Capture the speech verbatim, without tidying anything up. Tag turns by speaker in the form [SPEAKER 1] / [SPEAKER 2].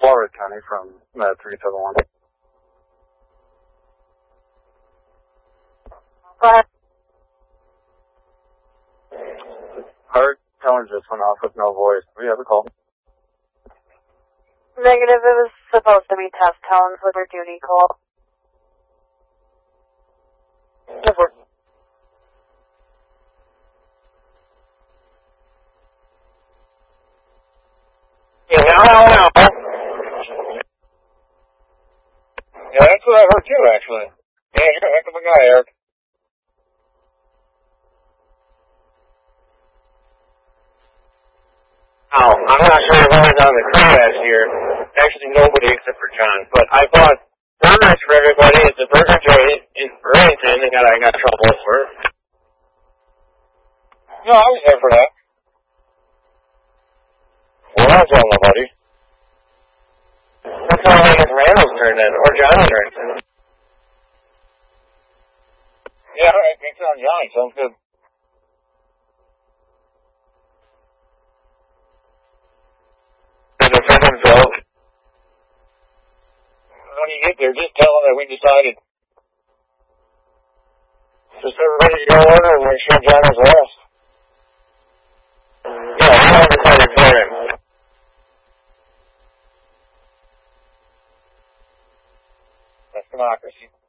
[SPEAKER 1] Florida County from uh, three seven one.
[SPEAKER 2] Go ahead.
[SPEAKER 1] Hard telling just went off with no voice. We have a call.
[SPEAKER 2] Negative, it was supposed to be test tones with your duty call.
[SPEAKER 1] Yes, sir.
[SPEAKER 3] Yeah, no, no, no. Yeah, that's what I heard too, actually. Yeah, you're a heck of a guy, Eric. Oh, I'm not sure if I was on the crew last year. Actually, nobody except for John. But I bought burgers for everybody at the burger joint in Burlington that I got trouble for. No, I was there for that. Well, I was on nobody. That's how I guess Randall's turn then, or John's turn. Yeah, alright, thanks on Johnny, sounds good. When you get there, just tell them that we decided. Just everybody go order and make sure John has last. Yeah, I decided for him. That's democracy.